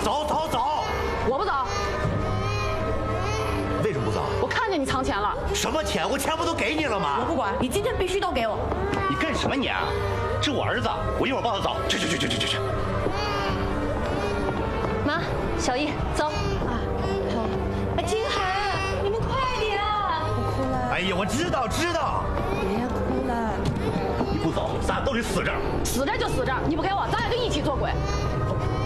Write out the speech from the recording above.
走走走！ 我不走， 为什么不走？ 我看见你藏钱了。 什么钱？我钱不都给你了吗？ 我不管，你今天必须都给我。 你干什么你？这我儿子，我一会儿抱他走。去。 妈，小易，走。 啊，好。哎，金涵，你们快点啊！ 不哭了。 哎呀，我知道。 别哭了。 你不走，咱都得死这儿。 死这儿就死这儿，你不给我，咱俩就一起做鬼。